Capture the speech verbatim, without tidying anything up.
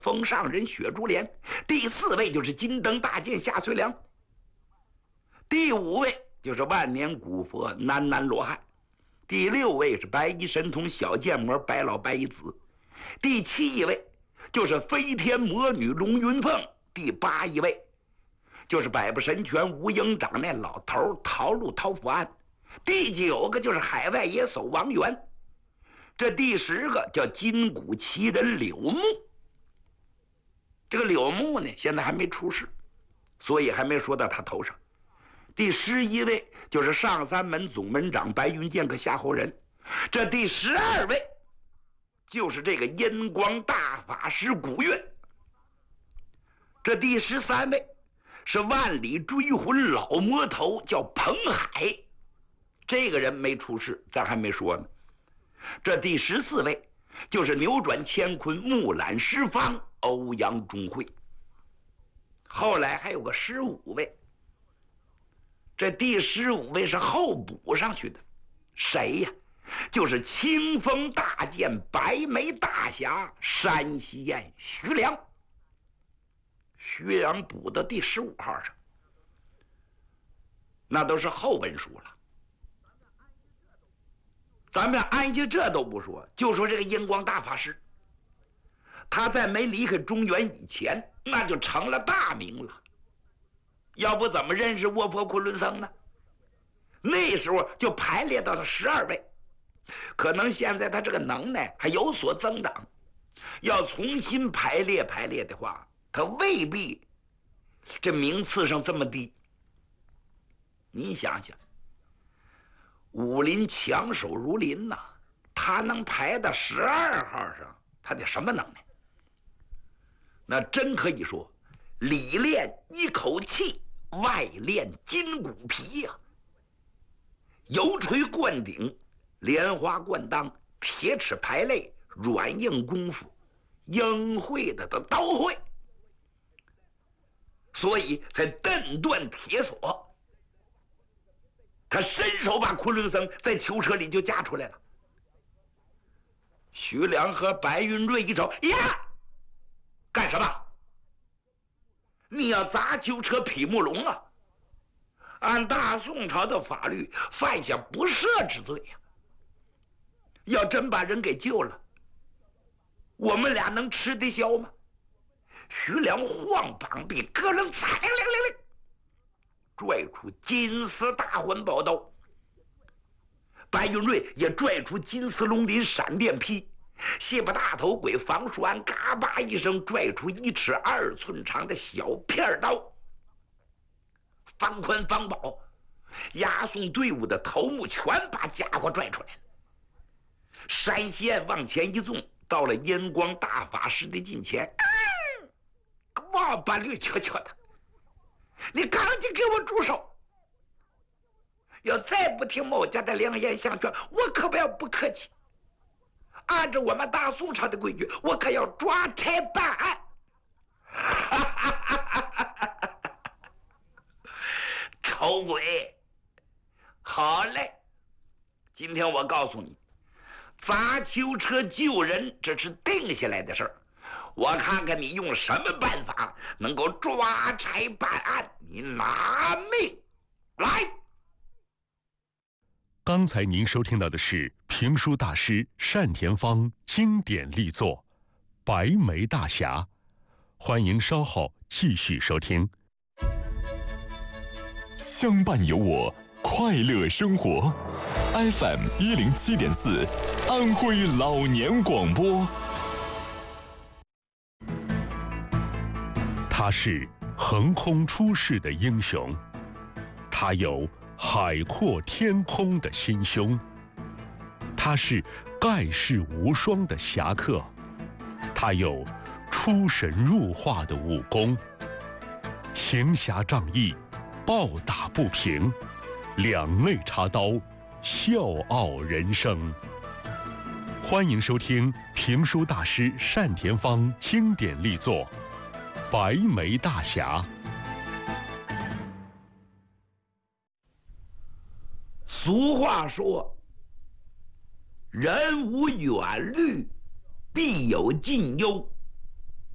封上人雪珠莲；第四位就是金灯大剑夏遂良；第五位就是万年古佛南南罗汉；第六位是白衣神童小剑魔白老白衣子；第七位就是飞天魔女龙云凤；第八一位就是百步神拳吴营长那老头陶路陶福安；第九个就是海外野叟王元；这第十个叫金骨奇人柳木。这个柳木呢，现在还没出世，所以还没说到他头上。第十一位就是上三门总门长白云剑客夏侯仁。这第十二位就是这个阴光大法师古月。这第十三位是万里追魂老魔头，叫彭海。这个人没出世，咱还没说呢。这第十四位就是扭转乾坤木兰十方欧阳中会。后来还有个十五位，这第十五位是后补上去的，谁呀？就是清风大剑白眉大侠山西燕徐良。徐良补到第十五号上，那都是后文书了。咱们安下这都不说，就说这个阴光大法师，他在没离开中原以前，那就成了大名了。要不怎么认识卧佛昆仑僧呢？那时候就排列到了十二位，可能现在他这个能耐还有所增长，要重新排列排列的话，他未必这名次上这么低。你想想，武林强手如林呐、啊，他能排到十二号上，他得什么能耐？那真可以说，里练一口气，外练筋骨皮呀、啊。油锤灌顶，莲花灌裆，铁齿排肋，软硬功夫，应会的都都会，所以才蹬断铁锁。他伸手把昆仑僧在囚车里就架出来了。徐良和白云瑞一瞅，呀，干什么？你要砸囚车匹木龙啊！按大宋朝的法律，犯下不赦之罪呀、啊！要真把人给救了，我们俩能吃得消吗？徐良晃膀臂，咯楞踩铃铃铃铃，拽出金丝大环宝刀。白云瑞也拽出金丝龙鳞闪电劈。谢巴大头鬼房树安嘎巴一声拽出一尺二寸长的小片刀。方宽、方宝押送队伍的头目全把家伙拽出来了。山西燕往前一纵，到了阴光大法师的近前，王八驴悄悄的，你赶紧给我住手！要再不听某家的良言相劝，我可不要不客气。按照我们大宋朝的规矩，我可要抓差办案。丑鬼，好嘞！今天我告诉你，砸囚车救人这是定下来的事儿。我看看你用什么办法能够抓差办案，你拿命来！ 刚才您收听到的是评书大师单田芳经典力作《白眉大侠》，欢迎稍后继续收听。 相伴有我，快乐生活。F M 一零七点四，安徽老年广播。 他是横空出世的英雄，他有海阔天空的心胸，他是盖世无双的侠客，他有出神入化的武功，行侠仗义，暴打不平，两肋插刀，笑傲人生。欢迎收听评书大师单田芳经典力作《白眉大侠》。 俗话说，人无远虑，必有近忧。